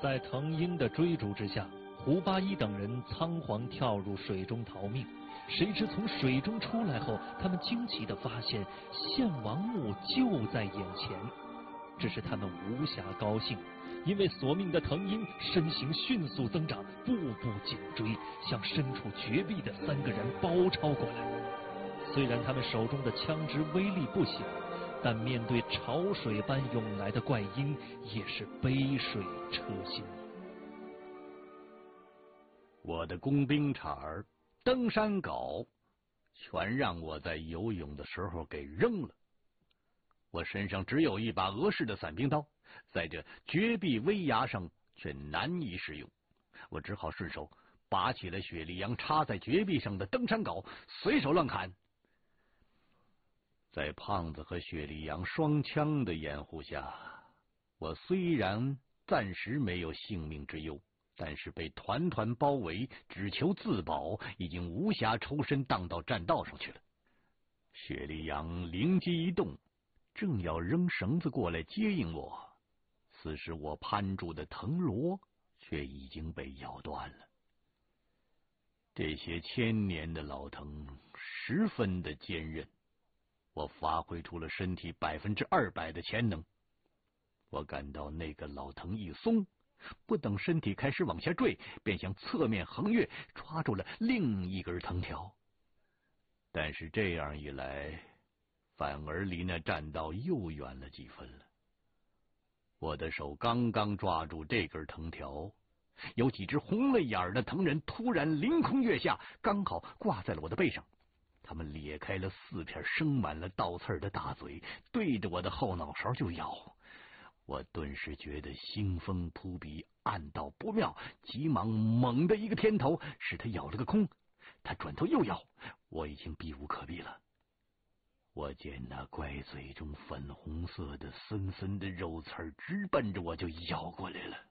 在藤鹰的追逐之下，胡八一等人仓皇跳入水中逃命。谁知从水中出来后，他们惊奇地发现献王墓就在眼前。只是他们无暇高兴，因为索命的藤鹰身形迅速增长，步步紧追，向身处绝壁的3个人包抄过来。虽然他们手中的枪支威力不小，但面对潮水般涌来的怪鹰，也是杯水车薪。 我的工兵铲、登山镐，全让我在游泳的时候给扔了。我身上只有一把俄式的伞兵刀，在这绝壁危崖上却难以使用，我只好顺手拔起了雪莉杨插在绝壁上的登山镐，随手乱砍。在胖子和雪莉杨双枪的掩护下，我虽然暂时没有性命之忧，但是被团团包围，只求自保，已经无暇抽身荡到栈道上去了。雪莉杨灵机一动，正要扔绳子过来接应我，此时我攀住的藤萝却已经被咬断了。这些千年的老藤十分的坚韧，我发挥出了身体200%的潜能。我感到那个老藤一松，不等身体开始往下坠，便向侧面横越，抓住了另一根藤条。但是这样一来，反而离那栈道又远了几分了。我的手刚刚抓住这根藤条，有几只红了眼的藤人突然凌空跃下，刚好挂在了我的背上。他们咧开了4片生满了倒刺的大嘴，对着我的后脑勺就咬。我顿时觉得腥风扑鼻，暗道不妙，急忙猛的一个天头，使他咬了个空。他转头又咬，我已经避无可避了。我见那怪嘴中粉红色的森森的肉刺直奔着我就咬过来了。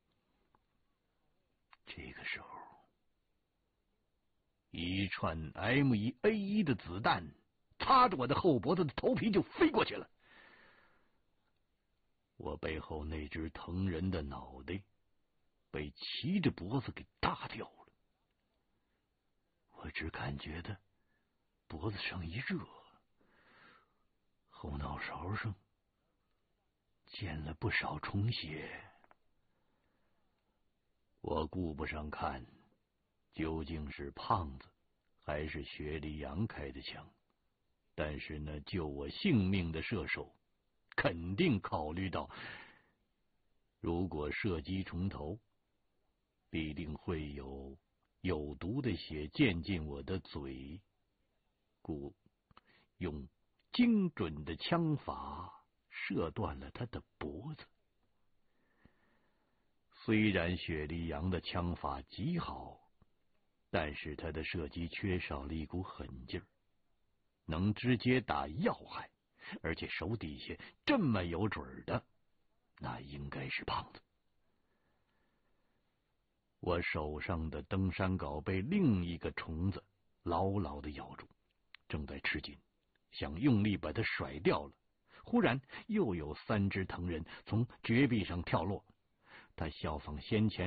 这个时候，一串 M1A1 的子弹插着我的后脖子的头皮就飞过去了。我背后那只藤人的脑袋被骑着脖子给打掉了。我只感觉到脖子上一热，后脑勺上溅了不少虫血。我顾不上看究竟是胖子还是雪莉杨开的枪，但是那救我性命的射手肯定考虑到，如果射击重头，必定会有毒的血溅进我的嘴，故用精准的枪法射断了他的脖子。虽然雪莉杨的枪法极好，但是他的射击缺少了一股狠劲儿，能直接打要害，而且手底下这么有准的，那应该是胖子。我手上的登山镐被另一个虫子牢牢地咬住，正在吃紧，想用力把它甩掉了。忽然又有3只藤人从绝壁上跳落，他效仿先前